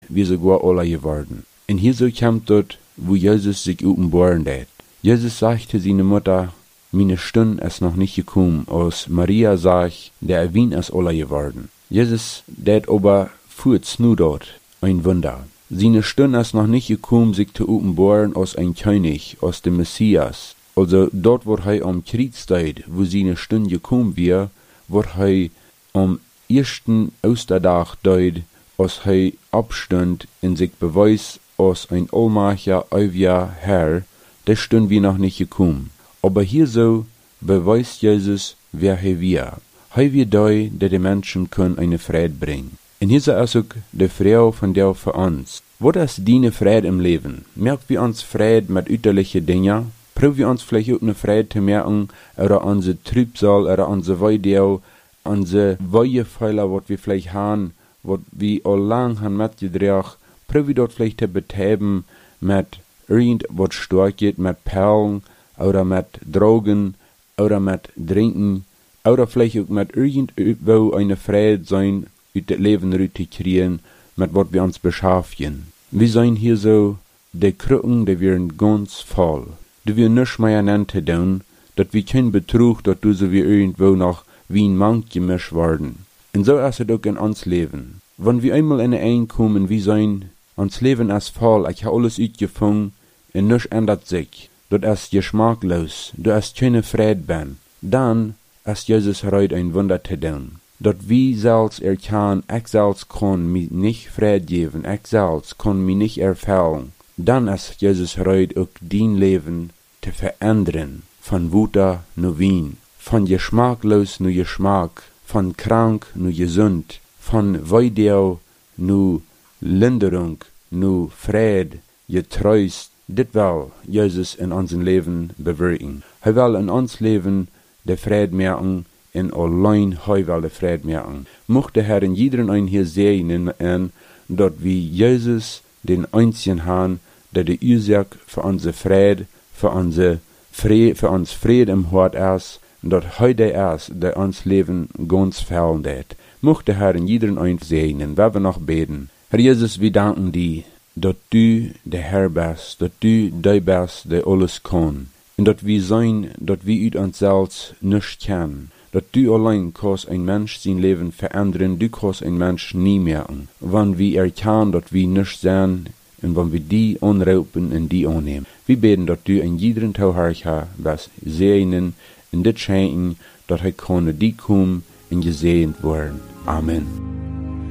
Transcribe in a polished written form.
wie sogar alle geworden. Und hier so kommt dort, wo Jesus sich offenbaren lässt. Jesus sagte seine Mutter, meine Stunde ist noch nicht gekommen, als Maria sagt, der Wien ist alle geworden. Jesus det aber fuhrt nu dort ein Wunder. Seine Stunde ist noch nicht gekommen, sich zu offenbaren als ein König, als der Messias. Also dort, wo am Kriegszeit, wo seine Stunde gekommen wird, wo am ersten Ostertag deut, als abstund in sich beweist als ein allmächtiger, ewiger Herr, der Stunde wir noch nicht gekommen. Aber hier so beweist Jesus, wer wir. Wir doi, der die Menschen können eine Friede bringen. Und hier ist auch die Frau von der für uns. Was ist deine Friede im Leben? Merken wir uns Friede mit äußerlichen Dingen? Probieren wir uns vielleicht auch eine Friede zu merken, oder unsere Trübsal, oder unsere Weideu, unsere Weihefehler, was wir vielleicht haben, was wir all lang haben mitgebracht, probieren wir dort vielleicht zu betäuben mit irgendwas stark geht, mit Perlen, oder mit Drogen, oder mit Trinken, oder vielleicht auch mit irgendwo eine Friede sein, aus dem Leben zu kriegen, mit was wir uns beschäftigen. Wir sind hier so, die Krücken, die werden ganz voll. Die wir nicht mehr nennen zu tun, dass wir kein Betrug, dass du so wie irgendwo noch wie ein Mann gemischt worden. Und so ist es auch in uns Leben. Wenn wir einmal in ein kommen, wir sein, uns Leben ist voll, ich habe alles ausgefangen, und nichts ändert sich. Das ist geschmacklos, du hast keine Friede ben. Dann ist Jesus heute ein Wunder zu tun. Dat wie selbst erkennen, ich selbst kann mir nicht Friede geben, ich selbst kann mir nicht erfüllen. Dann ist Jesus heute auch dein Leben zu verändern. Von Wuter nur Wien, von geschmacklos nur Geschmack, von krank nur gesund, von Weideu nur Linderung, nur Friede, Getrost. Dit will Jesus in unserem Leben bewirken. Will in uns Leben der Friede merken, in allein will der Friede merken. Mocht der Herr in jedem einen hier sehen, dort wie Jesus den einzigen haben, der die Ursache für unsere Friede, für uns Friede im Hort ist, dort heute ist, der uns Leben ganz verändert. Mocht der Herr in jedem einen sehen, werden wir noch beten. Herr Jesus, wir danken dir, dass du der Herr bist, dass du der bist, der alles kann. Und dass wir sein, dass wir uns selbst nicht kennen. Dass du allein kannst ein Mensch sein Leben verändern, du kannst ein Mensch nie merken. Wenn wir erkennen, dass wir nicht sehen, und wenn wir die anrufen und die annehmen. Wir beten, dass du in jedem Tauherr bist, segnen, und das schenken, dass er kann die kommen und gesegnet werden. Amen.